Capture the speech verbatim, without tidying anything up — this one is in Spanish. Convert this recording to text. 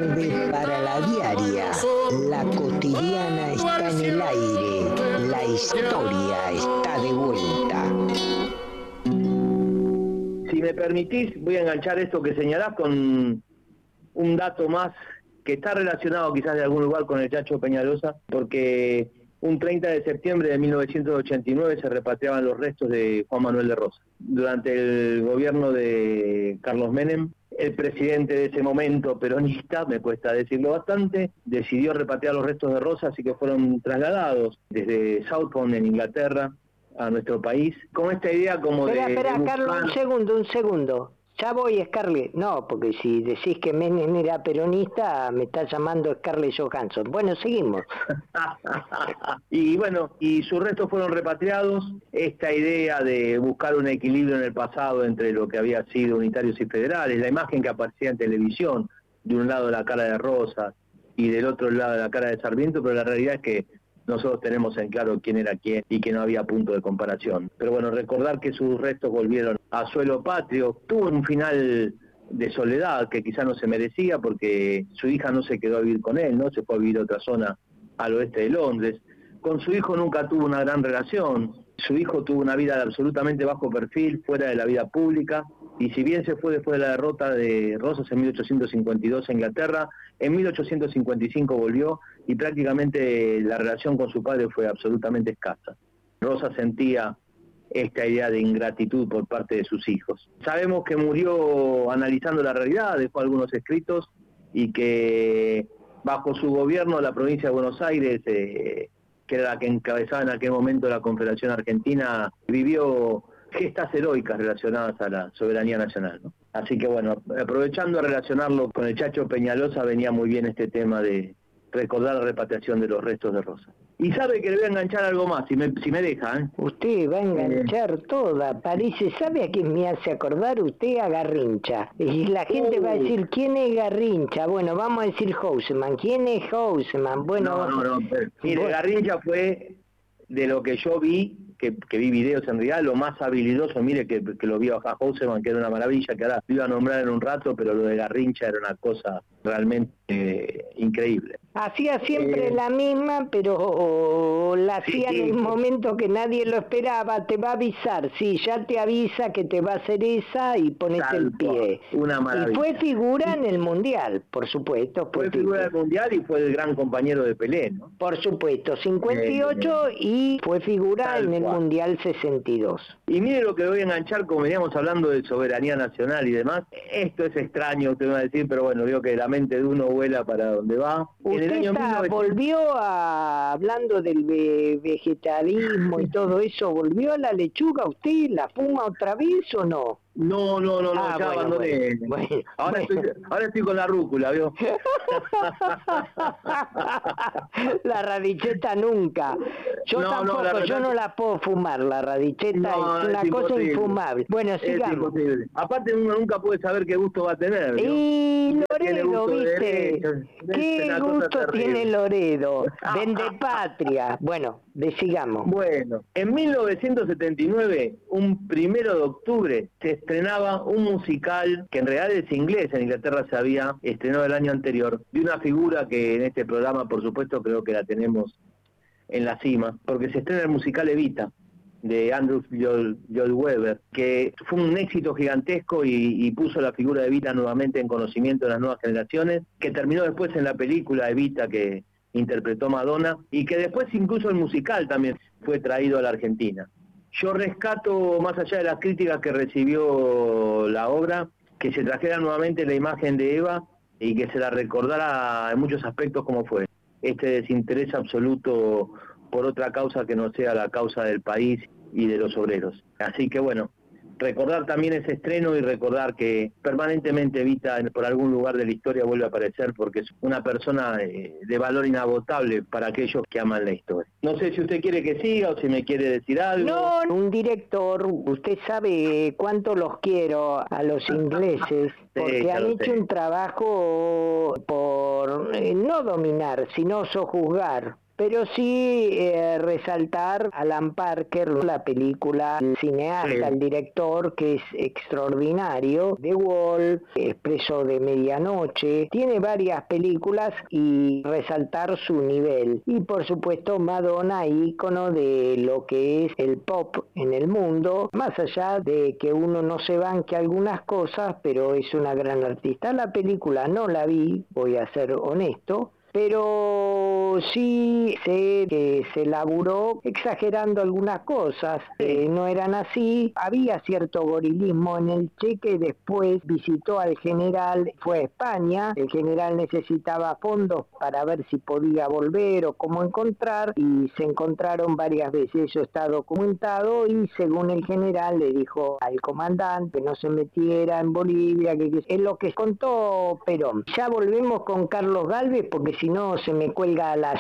tarde para la diaria. La cotidiana está en el aire. La historia está de vuelta. Si me permitís, voy a enganchar esto que señalás con un dato más que está relacionado quizás de algún lugar con el Chacho Peñalosa, porque un treinta de septiembre de mil novecientos ochenta y nueve se repatriaban los restos de Juan Manuel de Rosas. Durante el gobierno de Carlos Menem, el presidente de ese momento peronista, me cuesta decirlo bastante, decidió repatriar los restos de Rosas y que fueron trasladados desde Southbound en Inglaterra a nuestro país, con esta idea como espera, de... Espera, de buscar... Carlos, un segundo, un segundo. Ya voy, Scarlett. No, porque si decís que Menem era peronista, me está llamando Scarlett Johansson. Bueno, seguimos. Y bueno, y sus restos fueron repatriados. Esta idea de buscar un equilibrio en el pasado entre lo que había sido unitarios y federales, la imagen que aparecía en televisión, de un lado la cara de Rosas y del otro lado la cara de Sarmiento, pero la realidad es que nosotros tenemos en claro quién era quién y que no había punto de comparación. Pero bueno, recordar que sus restos volvieron a suelo patrio, tuvo un final de soledad que quizá no se merecía porque su hija no se quedó a vivir con él, no se fue a vivir a otra zona al oeste de Londres. Con su hijo nunca tuvo una gran relación, su hijo tuvo una vida absolutamente bajo perfil, fuera de la vida pública, y si bien se fue después de la derrota de Rosas en mil ochocientos cincuenta y dos en Inglaterra, en mil ochocientos cincuenta y cinco volvió y prácticamente la relación con su padre fue absolutamente escasa. Rosas sentía esta idea de ingratitud por parte de sus hijos. Sabemos que murió analizando la realidad, dejó algunos escritos y que bajo su gobierno la provincia de Buenos Aires, eh, que era la que encabezaba en aquel momento la Confederación Argentina, vivió gestas heroicas relacionadas a la soberanía nacional, ¿no? Así que bueno, aprovechando a relacionarlo con el Chacho Peñalosa, venía muy bien este tema de recordar la repatriación de los restos de Rosas. Y sabe que le voy a enganchar algo más, si me, si me deja, ¿eh? Usted va a enganchar eh. toda, parece, ¿sabe a quién me hace acordar? Usted a Garrincha. Y la gente uh. va a decir, ¿quién es Garrincha? Bueno, vamos a decir Houseman. ¿Quién es Houseman? Bueno, no, no, no, pero, mire, bueno. Garrincha fue, de lo que yo vi, que, que vi videos en realidad, lo más habilidoso, mire que, que lo vi a Houseman, que era una maravilla, que ahora lo iba a nombrar en un rato, pero lo de Garrincha era una cosa realmente eh, increíble. Hacía siempre eh, la misma, pero la hacía sí, en el sí. momento que nadie lo esperaba, te va a avisar, sí, ya te avisa que te va a hacer esa y ponete el pie. Una maravilla. Y fue figura en el Mundial, por supuesto. Fue figura del Mundial y fue el gran compañero de Pelé, ¿no? Por supuesto, cincuenta y ocho eh, y fue figura en el Mundial sesenta y dos. Y mire lo que voy a enganchar, como veníamos hablando de soberanía nacional y demás, esto es extraño, usted me va a decir, pero bueno, veo que la mente de uno vuela para donde va. Usted en el año está, mil novecientos... volvió a, hablando del ve vegetalismo y todo eso, ¿volvió a la lechuga usted? ¿La fuma otra vez o no? No, no, no, no, ah, ya bueno, abandoné. Bueno, ahora, bueno. Estoy, ahora estoy con la rúcula, ¿vio? La radicheta nunca. Yo no, tampoco, no, yo no la puedo fumar, la radicheta no, es una es cosa infumable. Bueno, sigamos. Es aparte uno nunca puede saber qué gusto va a tener, ¿vio? Y Loredo, ¿viste? ¿Qué gusto tiene Loredo? Vende patria. Bueno, de, sigamos. Bueno, en mil novecientos setenta y nueve, un primero de octubre, se estrenaba un musical que en realidad es inglés, en Inglaterra se había estrenado el año anterior, de una figura que en este programa, por supuesto, creo que la tenemos en la cima, porque se estrena el musical Evita, de Andrew Lloyd, Lloyd Webber, que fue un éxito gigantesco y, y puso la figura de Evita nuevamente en conocimiento de las nuevas generaciones, que terminó después en la película Evita que interpretó Madonna, y que después incluso el musical también fue traído a la Argentina. Yo rescato, más allá de las críticas que recibió la obra, que se trajera nuevamente la imagen de Eva y que se la recordara en muchos aspectos como fue. Este desinterés absoluto por otra causa que no sea la causa del país y de los obreros. Así que bueno, recordar también ese estreno y recordar que permanentemente Evita por algún lugar de la historia vuelve a aparecer porque es una persona de, de valor inagotable para aquellos que aman la historia. No sé si usted quiere que siga o si me quiere decir algo. No, un director, usted sabe cuánto los quiero a los ingleses porque sí, han hecho sé. un trabajo por eh, no dominar, sino sojuzgar pero sí eh, resaltar a Alan Parker, la película, el cineasta, el director, que es extraordinario, The Wall, Expreso de Medianoche, tiene varias películas y resaltar su nivel. Y por supuesto Madonna, ícono de lo que es el pop en el mundo, más allá de que uno no se banque algunas cosas, pero es una gran artista. La película no la vi, voy a ser honesto, pero sí sé que se laburó exagerando algunas cosas, eh, no eran así, había cierto gorilismo en el cheque, después visitó al general, fue a España, el general necesitaba fondos para ver si podía volver o cómo encontrar, y se encontraron varias veces, eso está documentado, y según el general le dijo al comandante que no se metiera en Bolivia, que, que es lo que contó Perón. Ya volvemos con Carlos Gálvez, porque si no se me cuelga la